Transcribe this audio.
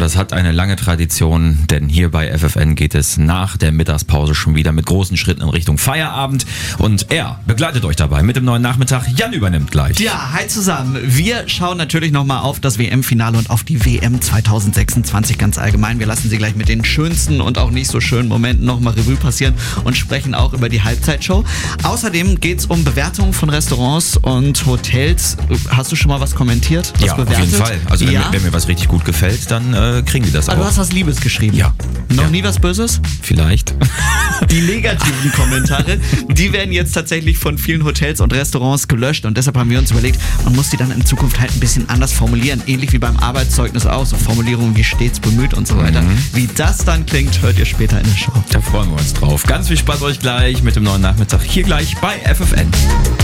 das hat eine lange Tradition, denn hier bei FFN geht es nach der Mittagspause schon wieder mit großen Schritten in Richtung Feierabend. Und er begleitet euch dabei mit dem neuen Nachmittag. Jan übernimmt gleich. Ja, hi zusammen. Wir schauen natürlich nochmal auf das WM-Finale und auf die WM 2026 ganz allgemein. Wir lassen sie gleich mit den schönsten und auch nicht so schönen Momenten nochmal Revue passieren und sprechen auch über die Halbzeitshow. Außerdem geht es um Bewertungen von Restaurants und Hotels. Hast du schon mal was kommentiert? Was Ja, bewertet? auf jeden Fall. Also wenn mir was richtig gut gefällt, dann kriegen die das auch. Du hast was Liebes geschrieben. Ja. Noch Ja. nie was Böses? Vielleicht. Die negativen Kommentare, die werden jetzt tatsächlich von vielen Hotels und Restaurants gelöscht und deshalb haben wir uns überlegt, man muss die dann in Zukunft halt ein bisschen anders formulieren. Ähnlich wie beim Arbeitszeugnis auch, so Formulierungen wie stets bemüht und so weiter. Wie das dann klingt, hört ihr später in der Show. Da freuen wir uns drauf. Ganz viel Spaß euch gleich mit dem neuen Nachmittag hier gleich bei FFN.